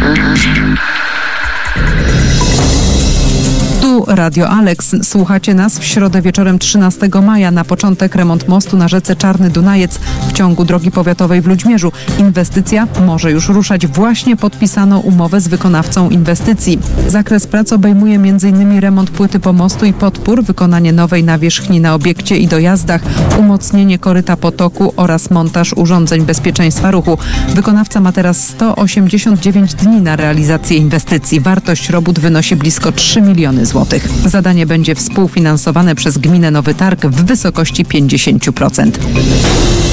Tu Radio Alex. Słuchacie nas w środę wieczorem 13 maja. Na początek remont mostu na rzece Czarny Dunajec w ciągu drogi powiatowej w Ludźmierzu. Inwestycja może już ruszać. Właśnie podpisano umowę z wykonawcą inwestycji. Zakres prac obejmuje m.in. remont płyty pomostu i podpór, wykonanie nowej nawierzchni na obiekcie i dojazdach, umocnienie koryta potoku oraz montaż urządzeń bezpieczeństwa ruchu. Wykonawca ma teraz 189 dni na realizację inwestycji. Wartość robót wynosi blisko 3 miliony złotych. Zadanie będzie współfinansowane przez gminę Nowy Targ w wysokości 50%.